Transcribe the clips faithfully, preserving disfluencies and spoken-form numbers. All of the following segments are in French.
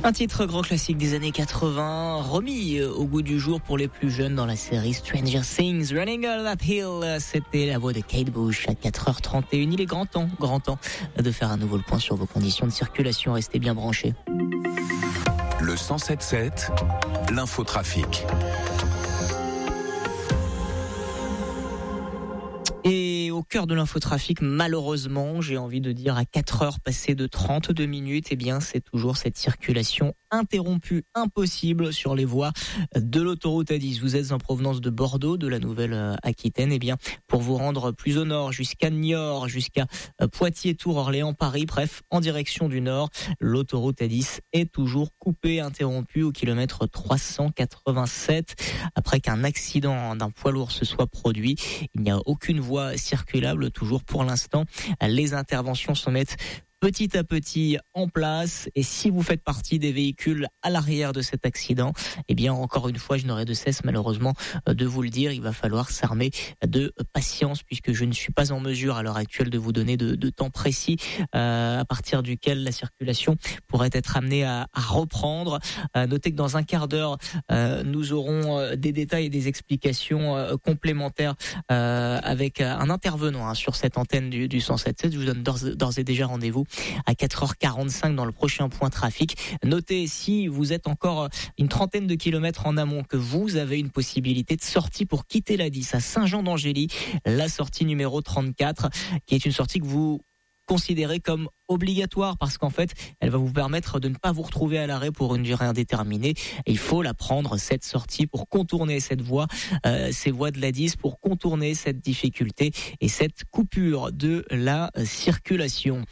Un titre grand classique des années quatre-vingts, remis au goût du jour pour les plus jeunes dans la série Stranger Things. Running Up That Hill, c'était la voix de Kate Bush à quatre heures trente et une. Il est grand temps, grand temps de faire à nouveau le point sur vos conditions de circulation. Restez bien branchés. Le cent sept sept, l'infotrafic. Et au cœur de l'infotrafic, malheureusement, j'ai envie de dire à quatre heures passées de trente-deux minutes, eh bien, c'est toujours cette circulation interrompue, impossible sur les voies de l'autoroute A dix. Vous êtes en provenance de Bordeaux, de la Nouvelle-Aquitaine, eh bien, pour vous rendre plus au nord, jusqu'à Niort, jusqu'à Poitiers, Tours, Orléans, Paris, bref, en direction du nord, l'autoroute A dix est toujours coupée, interrompue au kilomètre trois cent quatre-vingt-sept. Après qu'un accident d'un poids lourd se soit produit, il n'y a aucune voie circulable toujours pour l'instant. Les interventions se mettent petit à petit en place, et si vous faites partie des véhicules à l'arrière de cet accident, eh bien encore une fois je n'aurai de cesse malheureusement de vous le dire, il va falloir s'armer de patience puisque je ne suis pas en mesure à l'heure actuelle de vous donner de, de temps précis euh, à partir duquel la circulation pourrait être amenée à, à reprendre. Euh, notez que dans un quart d'heure euh, nous aurons euh, des détails et des explications euh, complémentaires euh, avec un intervenant hein, sur cette antenne du, du cent sept sept. Je vous donne d'ores, d'ores et déjà rendez-vous à quatre heures quarante-cinq dans le prochain point trafic. Notez, si vous êtes encore une trentaine de kilomètres en amont, que vous avez une possibilité de sortie pour quitter l'A dix à Saint-Jean-d'Angély, la sortie numéro trente-quatre, qui est une sortie que vous considérez comme obligatoire parce qu'en fait, elle va vous permettre de ne pas vous retrouver à l'arrêt pour une durée indéterminée. Et il faut la prendre, cette sortie, pour contourner cette voie, euh, ces voies de l'A dix, pour contourner cette difficulté et cette coupure de la circulation.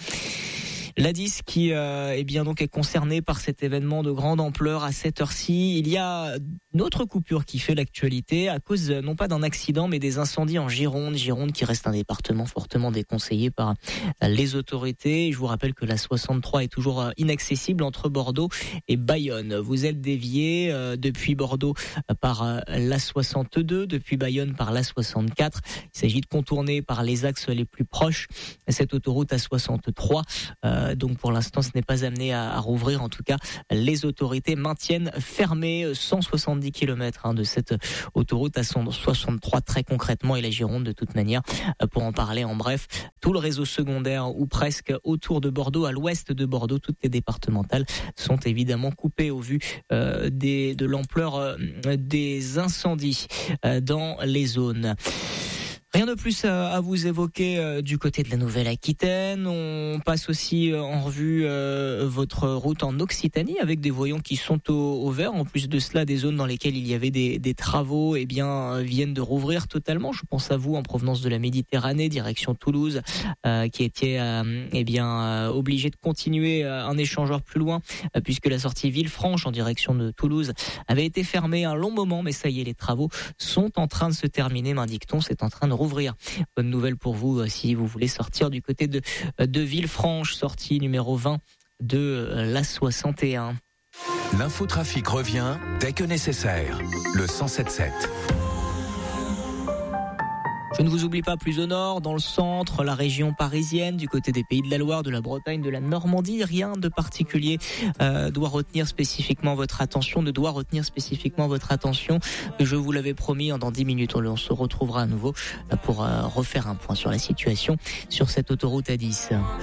L'A dix qui euh, eh bien donc est concernée par cet événement de grande ampleur à cette heure-ci. Il y a une autre coupure qui fait l'actualité à cause non pas d'un accident mais des incendies en Gironde. Gironde qui reste un département fortement déconseillé par les autorités. Je vous rappelle que la soixante-trois est toujours inaccessible entre Bordeaux et Bayonne. Vous êtes dévié euh, depuis Bordeaux par euh, la soixante-deux, depuis Bayonne par la soixante-quatre. Il s'agit de contourner par les axes les plus proches cette autoroute A soixante-trois. Euh, Donc pour l'instant, ce n'est pas amené à, à rouvrir. En tout cas, les autorités maintiennent fermé cent soixante-dix kilomètres hein, de cette autoroute à soixante-trois très concrètement, et la Gironde de toute manière. Pour en parler en bref, tout le réseau secondaire ou presque autour de Bordeaux, à l'ouest de Bordeaux, toutes les départementales sont évidemment coupées au vu euh, des, de l'ampleur euh, des incendies euh, dans les zones. Rien de plus à vous évoquer euh, du côté de la Nouvelle-Aquitaine. On passe aussi euh, en revue euh, votre route en Occitanie avec des voyants qui sont au, au vert. En plus de cela, des zones dans lesquelles il y avait des, des travaux eh bien, euh, viennent de rouvrir totalement. Je pense à vous en provenance de la Méditerranée, direction Toulouse, euh, qui était euh, eh bien, euh, obligé de continuer euh, un échangeur plus loin euh, puisque la sortie Villefranche en direction de Toulouse avait été fermée un long moment. Mais ça y est, les travaux sont en train de se terminer, m'indique-t-on. C'est en train de rouvrir. Bonne nouvelle pour vous si vous voulez sortir du côté de, de Villefranche, sortie numéro vingt de la soixante et un. L'infotrafic revient dès que nécessaire. Le cent sept sept. Je ne vous oublie pas plus au nord, dans le centre, la région parisienne, du côté des Pays de la Loire, de la Bretagne, de la Normandie. Rien de particulier euh, doit retenir spécifiquement votre attention, ne doit retenir spécifiquement votre attention. Je vous l'avais promis, dans dix minutes, on se retrouvera à nouveau pour euh, refaire un point sur la situation sur cette autoroute A dix.